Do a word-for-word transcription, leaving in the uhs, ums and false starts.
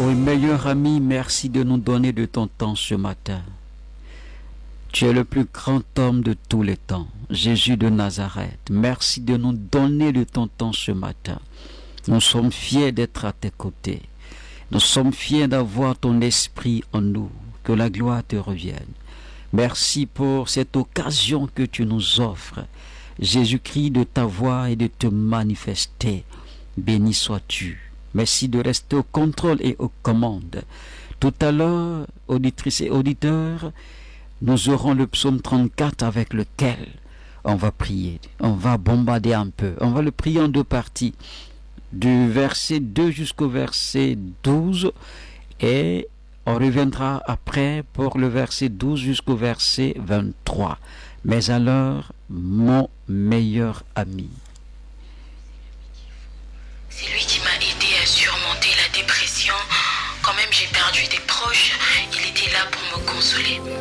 Oui, meilleur ami, merci de nous donner de ton temps ce matin. Tu es le plus grand homme de tous les temps, Jésus de Nazareth. Merci de nous donner de ton temps ce matin. Nous sommes fiers d'être à tes côtés. Nous sommes fiers d'avoir ton esprit en nous. Que la gloire te revienne. Merci pour cette occasion que tu nous offres, Jésus-Christ, de t'avoir et de te manifester. Béni sois-tu. Merci de rester au contrôle et aux commandes. Tout à l'heure, auditrices et auditeurs, nous aurons le psaume trente-quatre avec lequel on va prier. On va bombarder un peu. On va le prier en deux parties, du verset deux jusqu'au verset douze, et on reviendra après pour le verset douze jusqu'au verset vingt-trois. Mais alors, mon meilleur ami. C'est lui qui m'a aidé à surmonter la dépression. Quand même j'ai perdu des proches, il était là pour me consoler.